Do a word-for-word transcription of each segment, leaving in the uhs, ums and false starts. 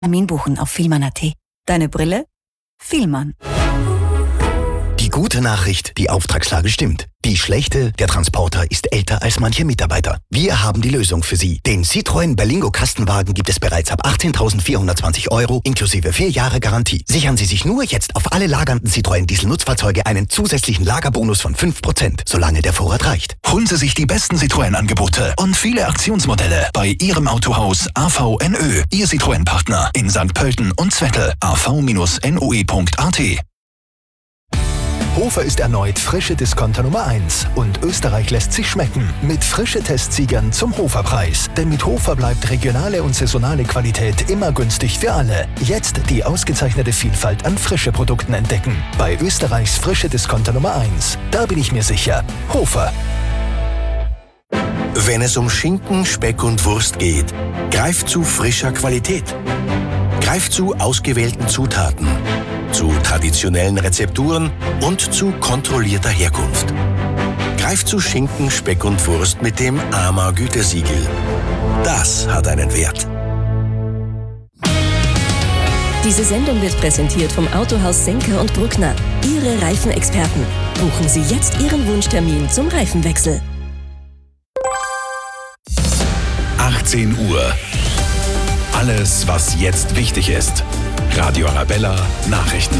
Termin buchen auf Fielmann Punkt a t. Deine Brille? Fielmann. Die gute Nachricht, die Auftragslage stimmt. Die schlechte, der Transporter ist älter als manche Mitarbeiter. Wir haben die Lösung für Sie. Den Citroën Berlingo Kastenwagen gibt es bereits ab achtzehntausendvierhundertzwanzig Euro inklusive vier Jahre Garantie. Sichern Sie sich nur jetzt auf alle lagernden Citroën Diesel-Nutzfahrzeuge einen zusätzlichen Lagerbonus von fünf Prozent, solange der Vorrat reicht. Holen Sie sich die besten Citroën-Angebote und viele Aktionsmodelle bei Ihrem Autohaus A V N Ö, Ihr Citroën-Partner in Sankt Pölten und Zwettl. a v Bindestrich n o e punkt a t. Hofer ist erneut frische Discounter Nummer eins und Österreich lässt sich schmecken mit frische Testsiegern zum Hoferpreis. Denn mit Hofer bleibt regionale und saisonale Qualität immer günstig für alle. Jetzt die ausgezeichnete Vielfalt an frische Produkten entdecken. Bei Österreichs frische Discounter Nummer eins. Da bin ich mir sicher. Hofer. Wenn es um Schinken, Speck und Wurst geht, greift zu frischer Qualität. Greift zu ausgewählten Zutaten, zu traditionellen Rezepturen und zu kontrollierter Herkunft. Greift zu Schinken, Speck und Wurst mit dem A M A-Gütesiegel. Das hat einen Wert. Diese Sendung wird präsentiert vom Autohaus Senker und Bruckner. Ihre Reifenexperten. Buchen Sie jetzt Ihren Wunschtermin zum Reifenwechsel. achtzehn Uhr. Alles, was jetzt wichtig ist. Radio Arabella Nachrichten.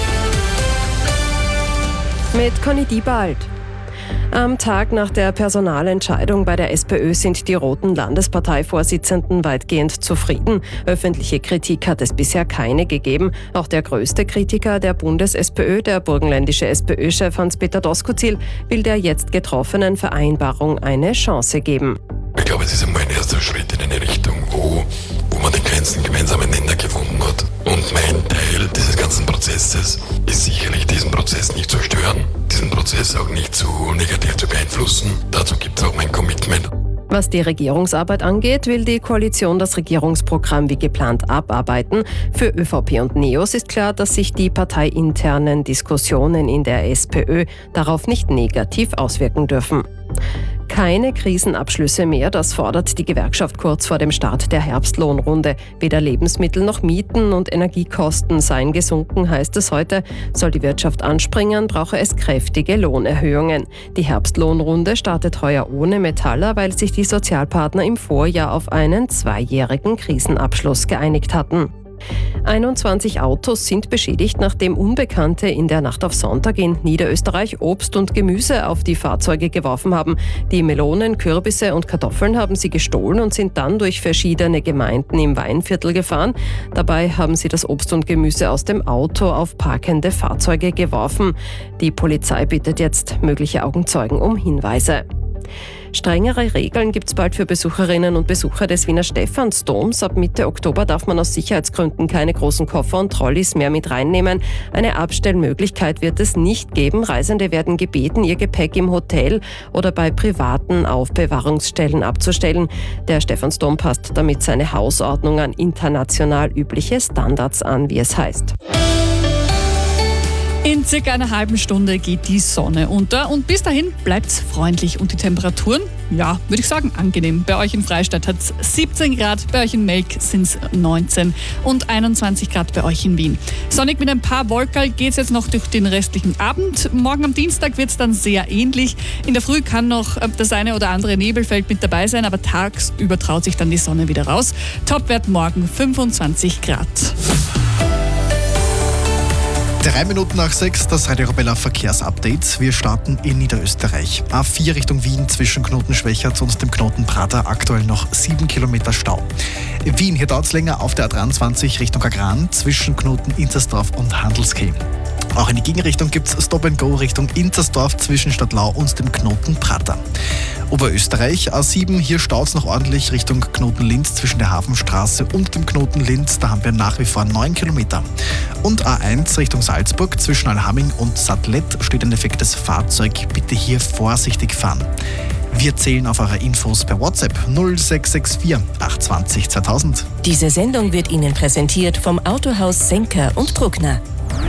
Mit Conny Diebald. Am Tag nach der Personalentscheidung bei der SPÖ sind die roten Landesparteivorsitzenden weitgehend zufrieden. Öffentliche Kritik hat es bisher keine gegeben. Auch der größte Kritiker der Bundes-SPÖ, der burgenländische SPÖ-Chef Hans-Peter Doskozil, will der jetzt getroffenen Vereinbarung eine Chance geben. Ich glaube, es ist einmal ein erster Schritt in eine Richtung, wo, wo man den kleinsten gemeinsamen Nenner gefunden hat. Und mein Teil dieses ganzen Prozesses ist sicherlich, diesen Prozess nicht zu stören, diesen Prozess auch nicht zu negativ zu beeinflussen. Dazu gibt es auch mein Commitment. Was die Regierungsarbeit angeht, will die Koalition das Regierungsprogramm wie geplant abarbeiten. Für ÖVP und NEOS ist klar, dass sich die parteiinternen Diskussionen in der SPÖ darauf nicht negativ auswirken dürfen. Keine Krisenabschlüsse mehr, das fordert die Gewerkschaft kurz vor dem Start der Herbstlohnrunde. Weder Lebensmittel noch Mieten und Energiekosten seien gesunken, heißt es heute. Soll die Wirtschaft anspringen, brauche es kräftige Lohnerhöhungen. Die Herbstlohnrunde startet heuer ohne Metaller, weil sich die Sozialpartner im Vorjahr auf einen zweijährigen Krisenabschluss geeinigt hatten. einundzwanzig Autos sind beschädigt, nachdem Unbekannte in der Nacht auf Sonntag in Niederösterreich Obst und Gemüse auf die Fahrzeuge geworfen haben. Die Melonen, Kürbisse und Kartoffeln haben sie gestohlen und sind dann durch verschiedene Gemeinden im Weinviertel gefahren. Dabei haben sie das Obst und Gemüse aus dem Auto auf parkende Fahrzeuge geworfen. Die Polizei bittet jetzt mögliche Augenzeugen um Hinweise. Strengere Regeln gibt es bald für Besucherinnen und Besucher des Wiener Stephansdoms. Ab Mitte Oktober darf man aus Sicherheitsgründen keine großen Koffer und Trolleys mehr mit reinnehmen. Eine Abstellmöglichkeit wird es nicht geben. Reisende werden gebeten, ihr Gepäck im Hotel oder bei privaten Aufbewahrungsstellen abzustellen. Der Stephansdom passt damit seine Hausordnung an international übliche Standards an, wie es heißt. In circa einer halben Stunde geht die Sonne unter und bis dahin bleibt es freundlich und die Temperaturen, ja, würde ich sagen, angenehm. Bei euch in Freistadt hat es siebzehn Grad, bei euch in Melk sind es neunzehn und einundzwanzig Grad bei euch in Wien. Sonnig mit ein paar Wolkerl geht es jetzt noch durch den restlichen Abend. Morgen am Dienstag wird es dann sehr ähnlich. In der Früh kann noch das eine oder andere Nebelfeld mit dabei sein, aber tagsüber traut sich dann die Sonne wieder raus. Topwert morgen fünfundzwanzig Grad. Drei Minuten nach sechs, das Radio Arabella Verkehrsupdate. Wir starten in Niederösterreich. A vier Richtung Wien zwischen Knoten Schwächert und dem Knoten Prater aktuell noch sieben Kilometer Stau. Wien, hier dauert es länger auf der A dreiundzwanzig Richtung Agran zwischen Knoten Inzersdorf und Handelskeh. Auch in die Gegenrichtung gibt es Stop and Go Richtung Inzersdorf zwischen Stadtlau und dem Knoten Prater. Oberösterreich, A sieben, hier staut es noch ordentlich Richtung Knoten Linz zwischen der Hafenstraße und dem Knoten Linz. Da haben wir nach wie vor neun Kilometer. Und A eins Richtung Salzburg zwischen Alhamming und Sattlet steht ein defektes Fahrzeug. Bitte hier vorsichtig fahren. Wir zählen auf eure Infos per WhatsApp null sechs sechs vier acht zwei null zweitausend. Diese Sendung wird Ihnen präsentiert vom Autohaus Senker und Bruckner.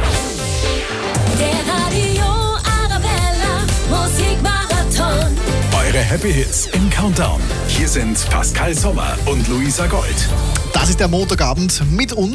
Der Radio Arabella Musikmarathon. Eure Happy Hits im Countdown. Hier sind Pascal Sommer und Luisa Gold. Das ist der Montagabend mit uns.